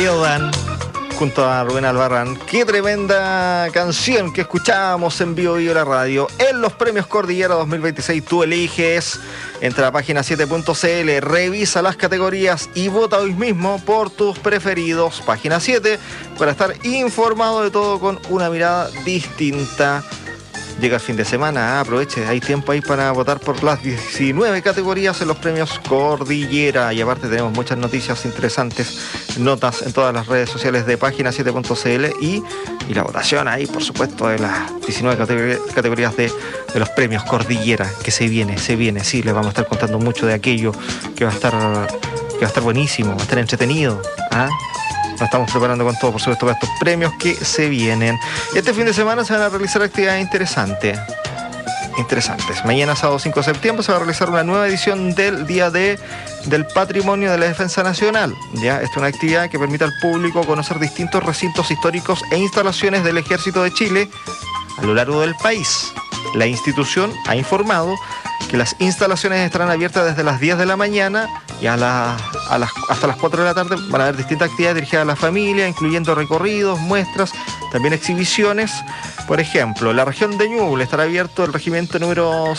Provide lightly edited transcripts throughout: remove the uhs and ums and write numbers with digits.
Yodan, junto a Rubén Albarrán. Qué tremenda canción que escuchábamos en Vivo Vivo la radio. En los premios Cordillera 2026 tú eliges. Entra a página 7.cl, revisa las categorías y vota hoy mismo por tus preferidos. Página 7, para estar informado de todo con una mirada distinta. Llega el fin de semana, aproveche, hay tiempo ahí para votar por las 19 categorías en los premios Cordillera. Y aparte tenemos muchas noticias interesantes, notas en todas las redes sociales de página 7.cl y la votación ahí, por supuesto, de las 19 categorías de los premios Cordillera, que se viene, sí, les vamos a estar contando mucho de aquello que va a estar buenísimo, va a estar entretenido, Nos estamos preparando con todo, por supuesto, para estos premios que se vienen. Este fin de semana se van a realizar actividades interesantes. Mañana, sábado 5 de septiembre, se va a realizar una nueva edición del Día del Patrimonio de la Defensa Nacional. Esta es una actividad que permite al público conocer distintos recintos históricos e instalaciones del Ejército de Chile a lo largo del país. La institución ha informado que las instalaciones estarán abiertas desde las 10 de la mañana y hasta las 4 de la tarde. Van a haber distintas actividades dirigidas a la familia, incluyendo recorridos, muestras, también exhibiciones. Por ejemplo, la región de Ñuble estará abierto el regimiento número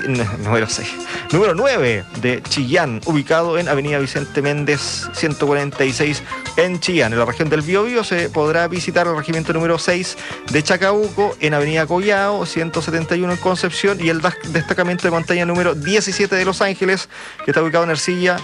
9 de Chillán, ubicado en Avenida Vicente Méndez 146 en Chillán. En la región del Biobío se podrá visitar el regimiento número 6 de Chacabuco en Avenida Collao 171 en Concepción, y el destacamento de montaña número 17 de Los Ángeles, que está ubicado en Ercilla